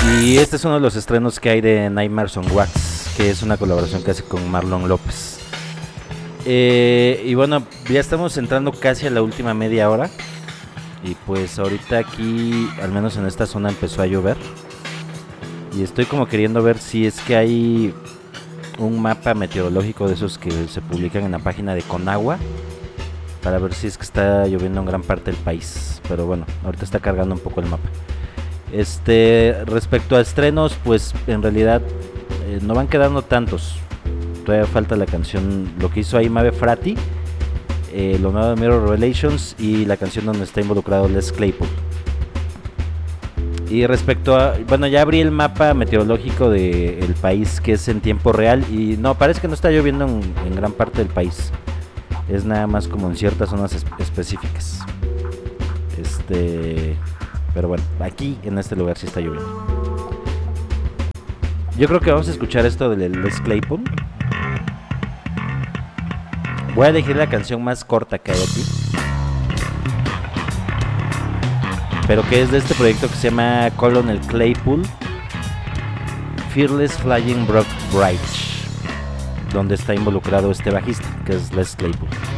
Y este es uno de los estrenos que hay de Nightmares on Wax, que es una colaboración que hace con Marlon López. Y bueno, ya estamos entrando casi a la última media hora. Y pues ahorita aquí, al menos en esta zona, empezó a llover. Y estoy como queriendo ver si es que hay un mapa meteorológico de esos que se publican en la página de Conagua, para ver si es que está lloviendo en gran parte del país. Pero bueno, ahorita está cargando un poco el mapa. Respecto a estrenos, pues en realidad no van quedando tantos. Todavía falta la canción, lo que hizo ahí Mabe Frati, lo nuevo de Mirror Revelations y la canción donde está involucrado Les Claypool. Y respecto a, bueno, ya abrí el mapa meteorológico del país, que es en tiempo real, y no, parece que no está lloviendo en gran parte del país. Es nada más como en ciertas zonas específicas. Pero bueno, aquí en este lugar sí está lloviendo. Yo creo que vamos a escuchar esto de Les Claypool. Voy a elegir la canción más corta que hay aquí, pero que es de este proyecto que se llama Colonel Claypool Fearless Flying Brock Bridge, donde está involucrado este bajista, que es Les Claypool.